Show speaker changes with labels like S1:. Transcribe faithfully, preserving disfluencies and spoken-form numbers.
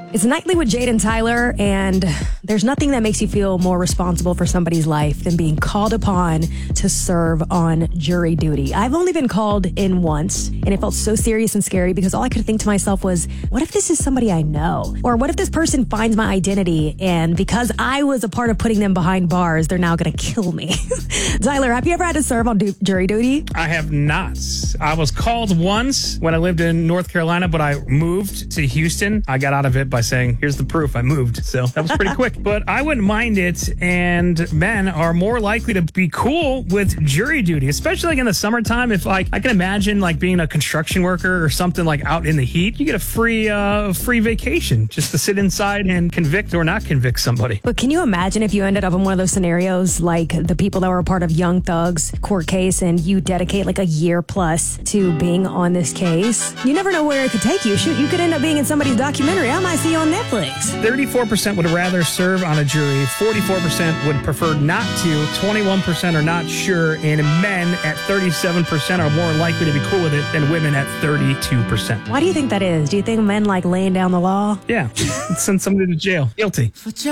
S1: It's Nightly with Jade and Tyler, and there's nothing that makes you feel more responsible for somebody's life than being called upon to serve on jury duty. I've only been called in once, and it felt so serious and scary because all I could think to myself was, what if this is somebody I know? Or what if this person finds my identity, and because I was a part of putting them behind bars, they're now going to kill me? Tyler, have you ever had to serve on du- jury duty?
S2: I have not. I was called once when I lived in North Carolina, but I moved to Houston. I got out of it by saying, here's the proof, I moved. So that was pretty quick. But I wouldn't mind it, and men are more likely to be cool with jury duty, especially like in the summertime. If like I can imagine like being a construction worker or something like out in the heat, you get a free uh free vacation just to sit inside and convict or not convict somebody.
S1: But can you imagine if you ended up in one of those scenarios like the people that were a part of Young Thug's court case, and you dedicate like a year plus to being on this case? You never know where it could take you. Shoot, you could end up being in somebody's documentary. I might see you on Netflix.
S2: thirty-four percent would rather serve on a jury, forty-four percent would prefer not to, twenty-one percent are not sure, and men at thirty-seven percent are more likely to be cool with it than women at thirty-two percent.
S1: Why do you think that is? Do you think men like laying down the law?
S2: Yeah, send somebody to jail. Guilty.